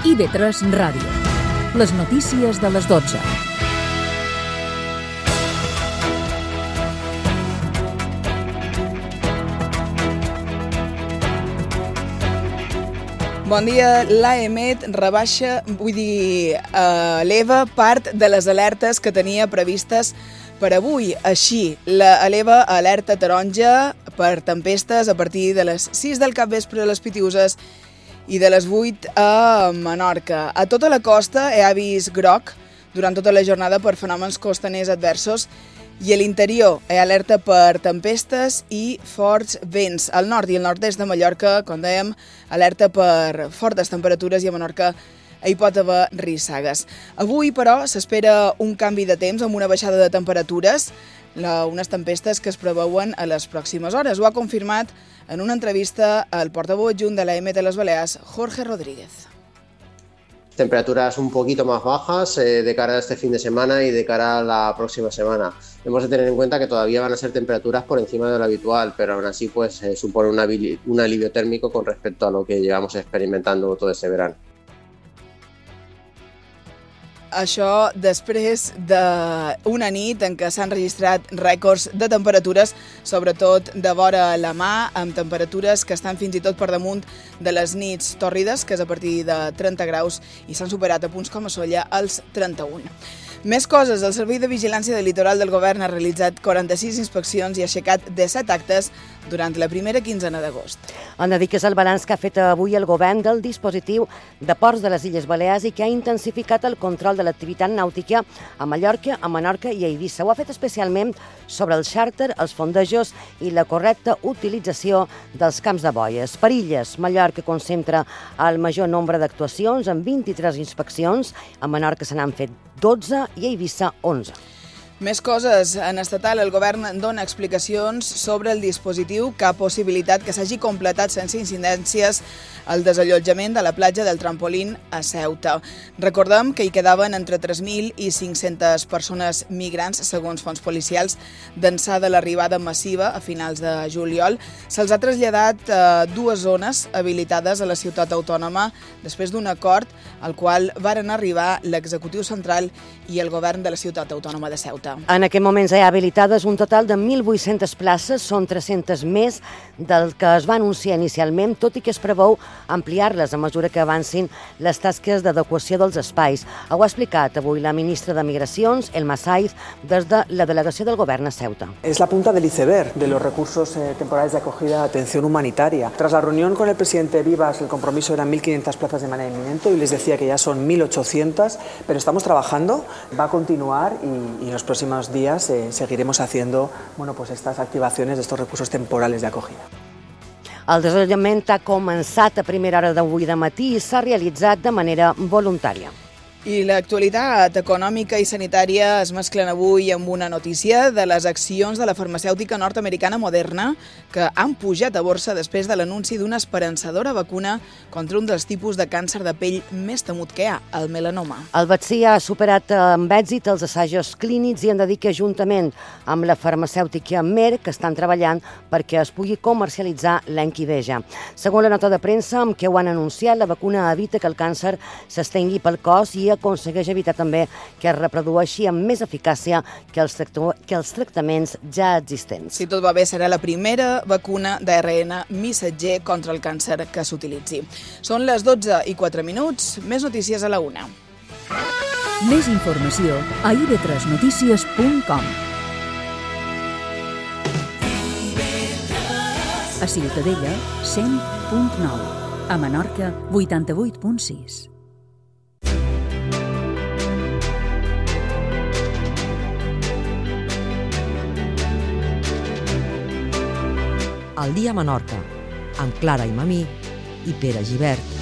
IB3 Ràdio. Les notícies de les 12. Bon dia. L'AEMET eleva part de les alertes que tenia previstes per avui. Així, eleva alerta taronja per tempestes a partir de les 6 del capvespre a les Pitiüses i de les 8 a Menorca. A tota la costa hi ha avís groc durant tota la jornada per fenòmens costaners adversos i a l'interior hi ha alerta per tempestes i forts vents. Al nord i al nord-est de Mallorca, com dèiem, alerta per fortes temperatures i a Menorca hi pot haver rissagues. Avui, però, s'espera un canvi de temps amb una baixada de temperatures, unes tempestes que es preveuen a les pròximes hores. Ho ha confirmat en una entrevista al portaveu adjunt de l'AEMET a les Balears, Jorge Rodríguez. Temperaturas un poquito más bajas de cara a este fin de semana y de cara a la próxima semana. Hemos de tener en cuenta que todavía van a ser temperaturas por encima de lo habitual, pero aún así pues supone un alivio térmico con respecto a lo que llevamos experimentando todo este verano. Això després d'una nit en què s'han registrat rècords de temperatures, sobretot de vora la mà, amb temperatures que estan fins i tot per damunt de les nits tòrrides, que és a partir de 30 graus, i s'han superat a punts com a Sóller els 31. Més coses. El Servei de Vigilància del Litoral del Govern ha realitzat 46 inspeccions i ha aixecat 17 actes durant la primera quinzena d'agost. Han de dir que és el balanç que ha fet avui el govern del dispositiu de ports de les Illes Balears i que ha intensificat el control de l'activitat nàutica a Mallorca, a Menorca i a Eivissa. Ho ha fet especialment sobre el xàrter, els fondejos i la correcta utilització dels camps de boies. Per illes, Mallorca concentra el major nombre d'actuacions amb 23 inspeccions, a Menorca se n'han fet 12 i a Eivissa 11. Més coses. En estatal, el govern dona explicacions sobre el dispositiu que ha possibilitat que s'hagi completat sense incidències el desallotjament de la platja del Trampolín a Ceuta. Recordem que hi quedaven entre 3.000 i 500 persones migrants, segons fons policials, d'ençà de l'arribada massiva a finals de juliol. Se'ls ha traslladat a dues zones habilitades a la ciutat autònoma després d'un acord al qual varen arribar l'executiu central i el govern de la ciutat autònoma de Ceuta. En aquest moment hi ha habilitades un total de 1.800 places, són 300 més del que es va anunciar inicialment, tot i que es preveu ampliar-les a mesura que avancin les tasques d'adequació dels espais. Ho ha explicat avui la ministra de Migracions, Elma Saiz, des de la delegació del govern a Ceuta. Es la punta del iceberg de los recursos temporales de acogida de atención humanitaria. Tras la reunión con el presidente Vivas, el compromiso eran 1.500 plazas de manera inminente y les decía que ya son 1.800, pero estamos trabajando, va a continuar y en los próximos días seguiremos haciendo estas activaciones de estos recursos temporales de acogida. El desallotjament ha començat a primera hora d'avui de matí i s'ha realitzat de manera voluntària. I l'actualitat econòmica i sanitària es mesclen avui amb una notícia de les accions de la farmacèutica nord-americana Moderna que han pujat a borsa després de l'anunci d'una esperançadora vacuna contra un dels tipus de càncer de pell més temut que hi ha, el melanoma. El vaccí ha superat amb èxit els assajos clínics i han de dir que juntament amb la farmacèutica Merck estan treballant perquè es pugui comercialitzar l'any que ve ja. Segons la nota de premsa amb què ho han anunciat, la vacuna evita que el càncer s'estengui pel cos i aconsegueix evitar també que es reprodueixi amb més eficàcia que els tractaments ja existents. Si tot va bé, serà la primera vacuna d'ARN missatger contra el càncer que s'utilitzi. Són les 12:04, més notícies a la 1. Més informació a ib3notícies.com. A Ciutadella, 100.9. A Menorca, 88.6. El dia a Menorca, amb Clara i Mamí i Pere Gibert.